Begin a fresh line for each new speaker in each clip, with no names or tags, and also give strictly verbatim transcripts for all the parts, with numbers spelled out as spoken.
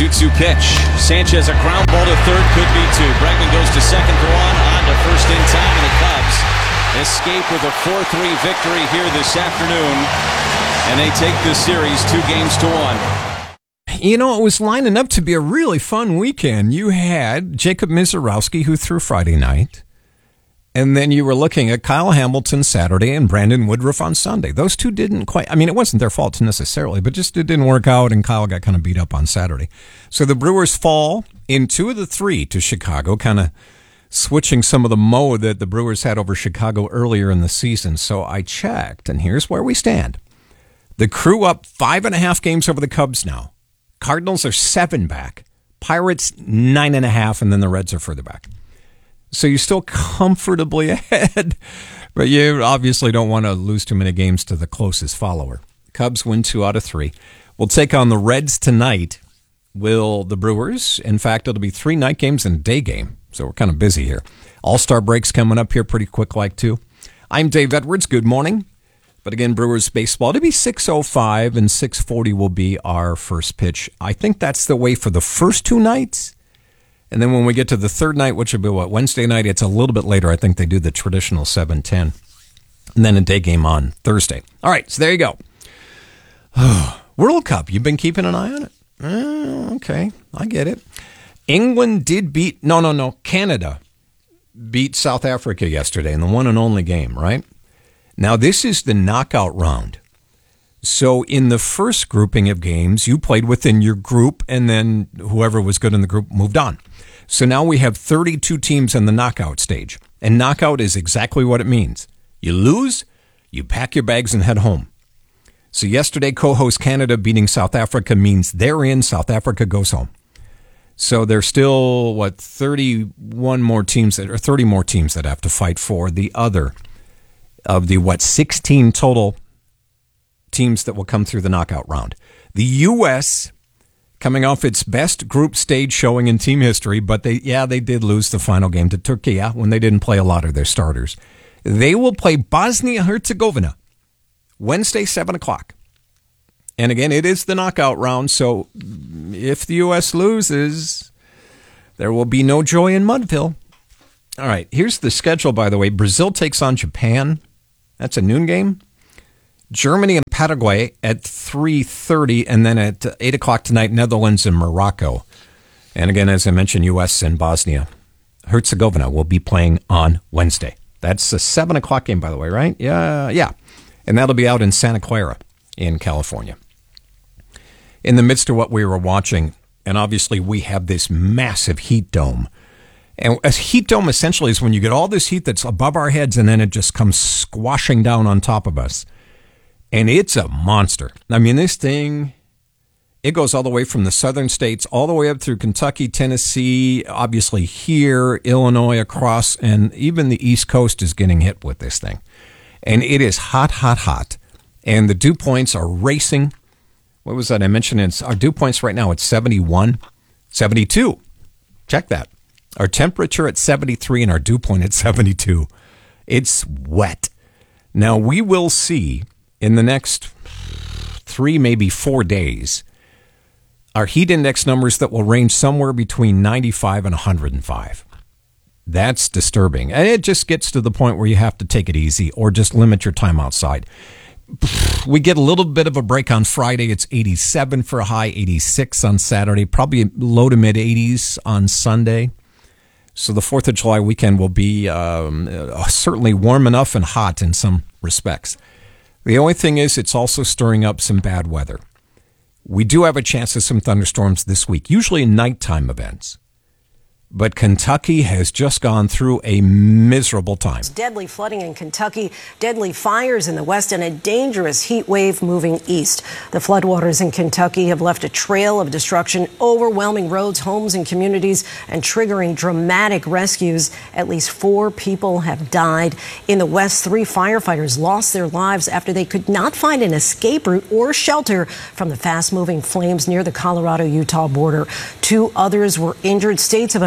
two two pitch. Sanchez, a ground ball to third, could be two. Bregman goes to second for one, on to first in time, and the Cubs escape with a four three victory here this afternoon, and they take this series two games to one.
You know, it was lining up to be a really fun weekend. You had Jacob Misiorowski, who threw Friday night, and then you were looking at Kyle Hamilton Saturday and Brandon Woodruff on Sunday. Those two didn't quite, I mean, it wasn't their fault necessarily, but just it didn't work out, and Kyle got kind of beat up on Saturday. So the Brewers fall in two of the three to Chicago, kind of switching some of the mode that the Brewers had over Chicago earlier in the season. So I checked, and here's where we stand. The Crew up five and a half games over the Cubs now. Cardinals are seven back. Pirates nine and a half, and then the Reds are further back. So you're still comfortably ahead, but you obviously don't want to lose too many games to the closest follower. Cubs win two out of three. We'll take on the Reds tonight. Will the Brewers? In fact, it'll be three night games and a day game, so we're kind of busy here. All-Star breaks coming up here pretty quick like too. I'm Dave Edwards. Good morning. But again, Brewers baseball, to be six oh five and six forty will be our first pitch. I think that's the way for the first two nights. And then when we get to the third night, which will be what, Wednesday night, it's a little bit later. I think they do the traditional seven ten. And then a day game on Thursday. All right, so there you go. World Cup, you've been keeping an eye on it? Uh, okay, I get it. England did beat, no, no, no, Canada beat South Africa yesterday in the one and only game, right? Now, this is the knockout round. So in the first grouping of games, you played within your group, and then whoever was good in the group moved on. So now we have thirty-two teams in the knockout stage. And knockout is exactly what it means. You lose, you pack your bags and head home. So yesterday, co-host Canada beating South Africa means they're in, South Africa goes home. So there's still, what, thirty-one more teams, that, or thirty more teams that have to fight for the other of the, what, sixteen total teams that will come through the knockout round. The U S coming off its best group stage showing in team history, but they, yeah, they did lose the final game to Turkey, yeah, when they didn't play a lot of their starters. They will play Bosnia-Herzegovina Wednesday, seven o'clock. And again, it is the knockout round, so if the U S loses, there will be no joy in Mudville. All right, here's the schedule, by the way. Brazil takes on Japan. That's a noon game. Germany and Paraguay at three thirty, and then at eight o'clock tonight, Netherlands and Morocco. And again, as I mentioned, U S and Bosnia. Herzegovina will be playing on Wednesday. That's a seven o'clock game, by the way, right? Yeah, yeah. And that'll be out in Santa Clara in California. In the midst of what we were watching, and obviously we have this massive heat dome. And a heat dome essentially is when you get all this heat that's above our heads and then it just comes squashing down on top of us. And it's a monster. I mean, this thing, it goes all the way from the southern states, all the way up through Kentucky, Tennessee, obviously here, Illinois, across, and even the East Coast is getting hit with this thing. And it is hot, hot, hot. And the dew points are racing. What was that I mentioned? It's, our dew points right now, it's seventy-one, seventy-two. Check that. Our temperature at seventy-three and our dew point at seventy-two. It's wet. Now, we will see in the next three, maybe four days, our heat index numbers that will range somewhere between ninety-five and one hundred five. That's disturbing. And it just gets to the point where you have to take it easy or just limit your time outside. We get a little bit of a break on Friday. It's eighty-seven for a high, eighty-six on Saturday, probably low to mid eighties on Sunday. So the fourth of July weekend will be um, certainly warm enough and hot in some respects. The only thing is it's also stirring up some bad weather. We do have a chance of some thunderstorms this week, usually nighttime events. But Kentucky has just gone through a miserable time.
Deadly flooding in Kentucky, deadly fires in the west, and a dangerous heat wave moving east. The floodwaters in Kentucky have left a trail of destruction, overwhelming roads, homes, and communities, and triggering dramatic rescues. At least four people have died. In the west, three firefighters lost their lives after they could not find an escape route or shelter from the fast-moving flames near the Colorado-Utah border. Two others were injured. States of emergency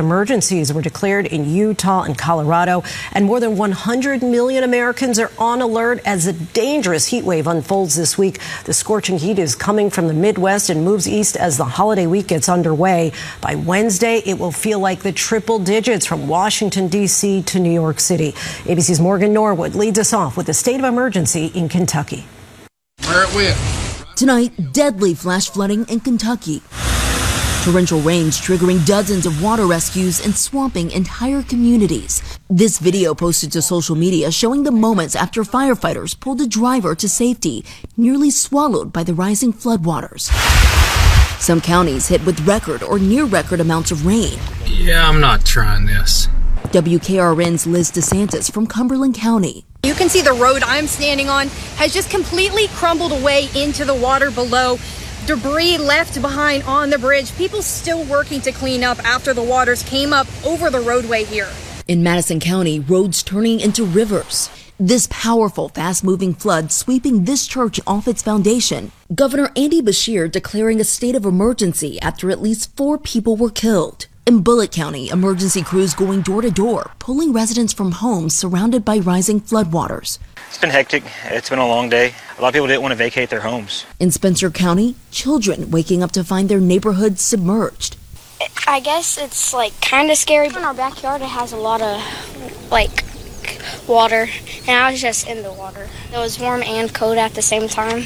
emergencies were declared in Utah and Colorado, and more than one hundred million Americans are on alert as a dangerous heat wave unfolds this week. The scorching heat is coming from the Midwest and moves east as the holiday week gets underway. By Wednesday, it will feel like the triple digits from Washington, D C to New York City. A B C's Morgan Norwood leads us off with the state of emergency in Kentucky.
Where it went.
Tonight, deadly flash flooding in Kentucky. Torrential rains triggering dozens of water rescues and swamping entire communities. This video posted to social media showing the moments after firefighters pulled a driver to safety, nearly swallowed by the rising floodwaters. Some counties hit with record or near record amounts of rain.
Yeah, I'm not trying this.
W K R N's Liz DeSantis from Cumberland County.
You can see the road I'm standing on has just completely crumbled away into the water below. Debris left behind on the bridge. People still working to clean up after the waters came up over the roadway here.
In Madison County, roads turning into rivers. This powerful, fast-moving flood sweeping this church off its foundation. Governor Andy Beshear declaring a state of emergency after at least four people were killed. In Bullitt County, emergency crews going door to door, pulling residents from homes surrounded by rising floodwaters.
It's been hectic. It's been a long day. A lot of people didn't want to vacate their homes.
In Spencer County, children waking up to find their neighborhoods submerged.
I guess it's like kind of scary. In our backyard, it has a lot of like water, and I was just in the water. It was warm and cold at the same time.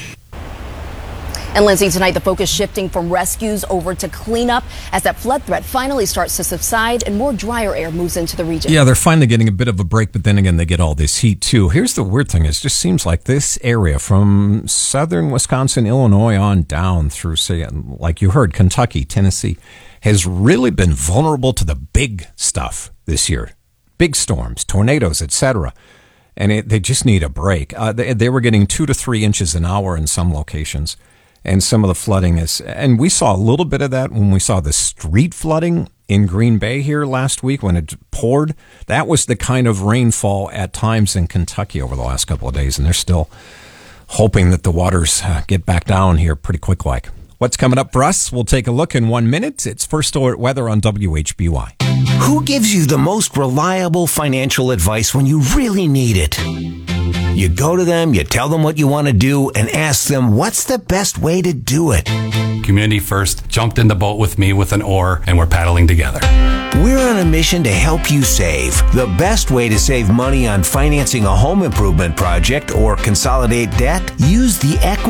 And Lindsay, tonight the focus shifting from rescues over to cleanup as that flood threat finally starts to subside and more drier air moves into the region.
Yeah, they're finally getting a bit of a break, but then again, they get all this heat too. Here's the weird thing. It just seems like this area from southern Wisconsin, Illinois on down through, say, like you heard, Kentucky, Tennessee, has really been vulnerable to the big stuff this year. Big storms, tornadoes, et cetera. And it, they just need a break. Uh, they, they were getting two to three inches an hour in some locations. And some of the flooding is, and we saw a little bit of that when we saw the street flooding in Green Bay here last week when it poured. That was the kind of rainfall at times in Kentucky over the last couple of days, and they're still hoping that the waters get back down here pretty quick like. What's coming up for us? We'll take a look in one minute. It's First Alert Weather on W H B Y.
Who gives you the most reliable financial advice when you really need it? You go to them, you tell them what you want to do, and ask them what's the best way to do it.
Community First jumped in the boat with me with an oar, and we're paddling together.
We're on a mission to help you save. The best way to save money on financing a home improvement project or consolidate debt? Use the equity